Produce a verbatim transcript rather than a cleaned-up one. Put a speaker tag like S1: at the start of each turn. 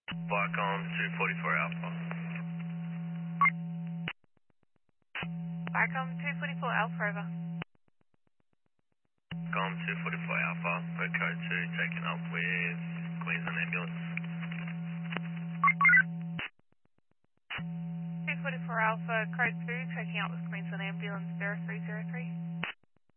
S1: Viacom two forty-four Alpha.
S2: Viacom two forty-four Alpha over.
S1: Viacom two forty-four Alpha. Code two taken up with Queensland Ambulance.
S2: two forty-four Alpha, code two, checking out with Queensland Ambulance zero three zero three.